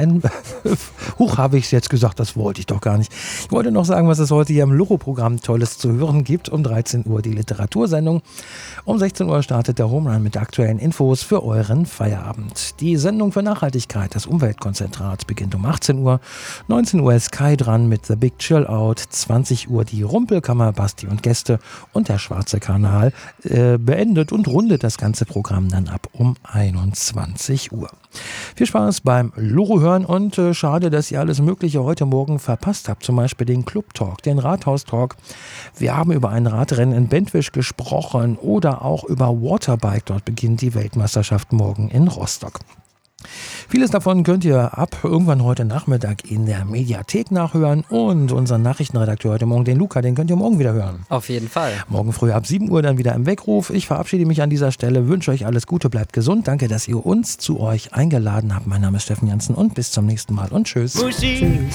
Huch, habe ich es jetzt gesagt, das wollte ich doch gar nicht. Ich wollte noch sagen, was es heute hier im Loro-Programm Tolles zu hören gibt. Um 13 Uhr die Literatursendung. Um 16 Uhr startet der Home Run mit aktuellen Infos für euren Feierabend. Die Sendung für Nachhaltigkeit, das Umweltkonzentrat, beginnt um 18 Uhr. 19 Uhr ist Kai dran mit The Big Chill Out. 20 Uhr die Rumpelkammer, Basti und Gäste. Und der Schwarze Kanal beendet und rundet das ganze Programm dann ab um 21 Uhr. Viel Spaß beim Loro hören und schade, dass ihr alles Mögliche heute Morgen verpasst habt. Zum Beispiel den Club Talk, den Rathaus Talk. Wir haben über ein Radrennen in Bentwisch gesprochen oder auch über Waterbike. Dort beginnt die Weltmeisterschaft morgen in Rostock. Vieles davon könnt ihr ab irgendwann heute Nachmittag in der Mediathek nachhören und unseren Nachrichtenredakteur heute Morgen, den Luca, den könnt ihr morgen wieder hören. Auf jeden Fall. Morgen früh ab 7 Uhr dann wieder im Weckruf. Ich verabschiede mich an dieser Stelle, wünsche euch alles Gute, bleibt gesund. Danke, dass ihr uns zu euch eingeladen habt. Mein Name ist Steffen Jansen und bis zum nächsten Mal und tschüss. Tschüss.